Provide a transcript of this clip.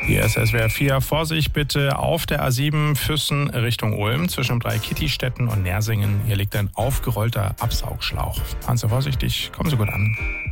Hier ist SWR 4. Vorsicht bitte auf der A7 Füssen Richtung Ulm zwischen Kittistetten und Nersingen. Hier liegt ein aufgerollter Absaugschlauch. Fahren Sie vorsichtig, kommen Sie gut an.